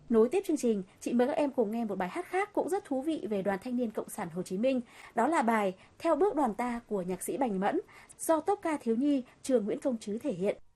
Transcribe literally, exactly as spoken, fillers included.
Nối tiếp chương trình, chị mời các em cùng nghe một bài hát khác cũng rất thú vị về Đoàn Thanh niên Cộng sản Hồ Chí Minh. Đó là bài Theo bước đoàn ta của nhạc sĩ Bành Mẫn do tốp ca thiếu nhi trường Nguyễn Công Trứ thể hiện.